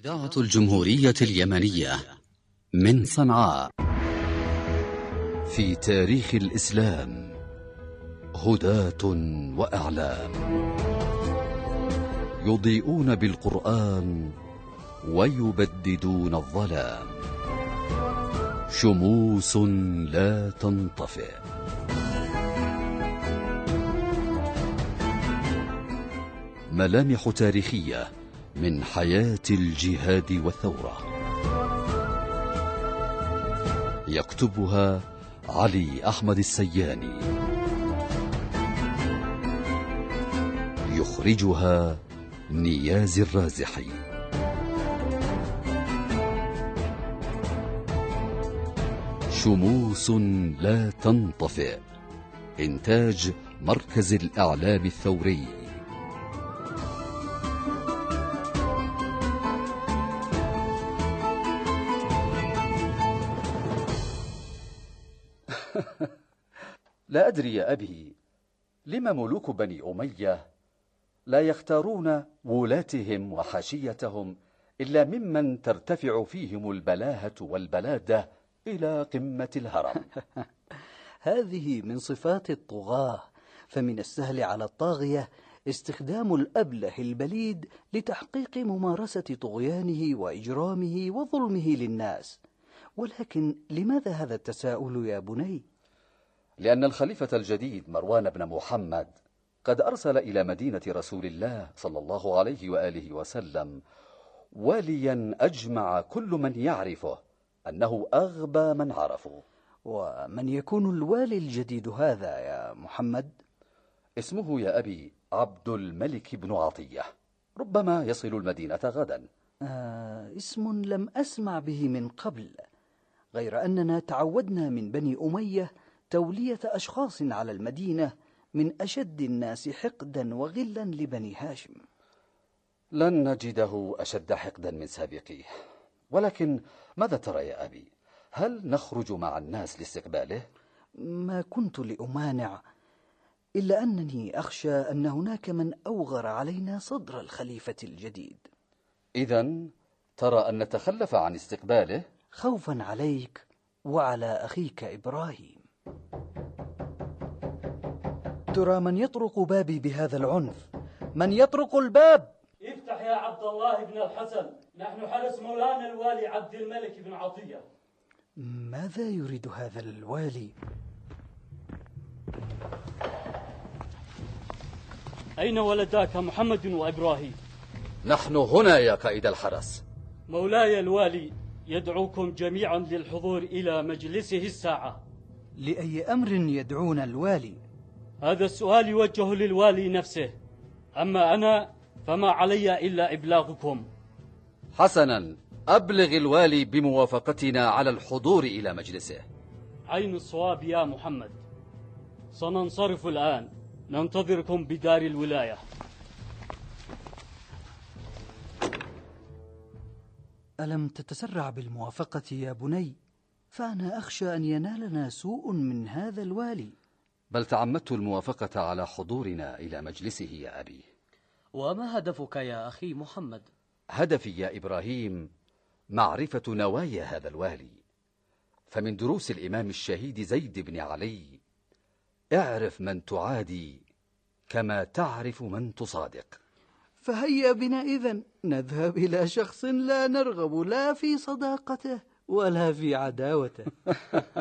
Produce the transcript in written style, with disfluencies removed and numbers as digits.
إذاعة الجمهورية اليمنية من صنعاء. في تاريخ الإسلام هداة وأعلام يضيئون بالقرآن ويبددون الظلام، شموس لا تنطفئ. ملامح تاريخية من حياة الجهاد والثورة، يكتبها علي أحمد السياني، يخرجها نياز الرازحي. شموس لا تنطفئ، إنتاج مركز الإعلام الثوري. لا أدري يا أبي، لم ملوك بني أمية لا يختارون ولاتهم وحاشيتهم إلا ممن ترتفع فيهم البلاهة والبلادة إلى قمة الهرم؟ هذه من صفات الطغاة، فمن السهل على الطاغية استخدام الأبله البليد لتحقيق ممارسة طغيانه وإجرامه وظلمه للناس. ولكن لماذا هذا التساؤل يا بني؟ لأن الخليفة الجديد مروان بن محمد قد أرسل إلى مدينة رسول الله صلى الله عليه وآله وسلم واليا أجمع كل من يعرفه أنه أغبى من عرفه. ومن يكون الوالي الجديد هذا يا محمد؟ اسمه يا أبي عبد الملك بن عطية، ربما يصل المدينة غدا. اسم لم أسمع به من قبل، غير أننا تعودنا من بني أمية تولية أشخاص على المدينة من أشد الناس حقدا وغلا لبني هاشم. لن نجده أشد حقدا من سابقيه، ولكن ماذا ترى يا أبي؟ هل نخرج مع الناس لاستقباله؟ ما كنت لأمانع، إلا أنني أخشى أن هناك من أوغر علينا صدر الخليفة الجديد. إذن ترى أن نتخلف عن استقباله؟ خوفا عليك وعلى أخيك إبراهيم. ترى من يطرق بابي بهذا العنف؟ من يطرق الباب؟ افتح يا عبد الله بن الحسن، نحن حرس مولانا الوالي عبد الملك بن عطية. ماذا يريد هذا الوالي؟ أين ولداك محمد وإبراهيم؟ نحن هنا يا قائد الحرس. مولاي الوالي يدعوكم جميعا للحضور إلى مجلسه الساعة. لأي أمر يدعون الوالي؟ هذا السؤال يوجه للوالي نفسه، أما أنا فما علي إلا إبلاغكم. حسنا، أبلغ الوالي بموافقتنا على الحضور إلى مجلسه. عين الصواب يا محمد، سننصرف الآن، ننتظركم بدار الولاية. ألم تتسرع بالموافقة يا بني؟ فأنا أخشى أن ينالنا سوء من هذا الوالي. بل تعمدت الموافقة على حضورنا إلى مجلسه يا أبي. وما هدفك يا أخي محمد؟ هدفي يا إبراهيم معرفة نوايا هذا الوالي، فمن دروس الإمام الشهيد زيد بن علي: اعرف من تعادي كما تعرف من تصادق. فهيا بنا إذن نذهب إلى شخص لا نرغب لا في صداقته ولا في عداوته.